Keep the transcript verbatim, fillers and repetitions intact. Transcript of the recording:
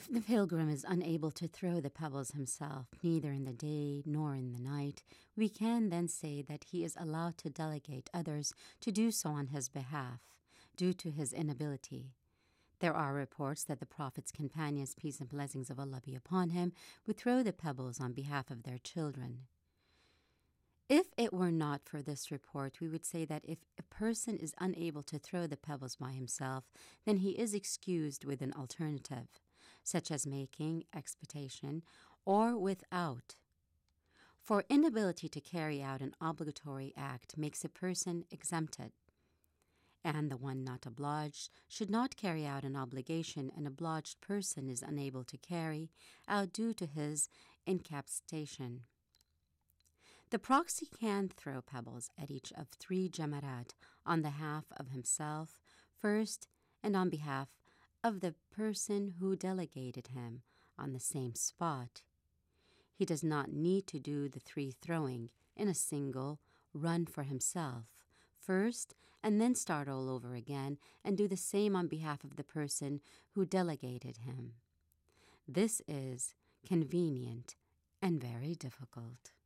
If the pilgrim is unable to throw the pebbles himself, neither in the day nor in the night, we can then say that he is allowed to delegate others to do so on his behalf, due to his inability. There are reports that the Prophet's companions, peace and blessings of Allah be upon him, would throw the pebbles on behalf of their children. If it were not for this report, we would say that if a person is unable to throw the pebbles by himself, then he is excused with an alternative, such as making expiation or without. For inability to carry out an obligatory act makes a person exempted, and the one not obliged should not carry out an obligation an obliged person is unable to carry out due to his incapacitation. The proxy can throw pebbles at each of three jamarat on behalf of himself first and on behalf of the person who delegated him on the same spot. He does not need to do the three throwing in a single run for himself first and then start all over again and do the same on behalf of the person who delegated him. This is convenient and very difficult.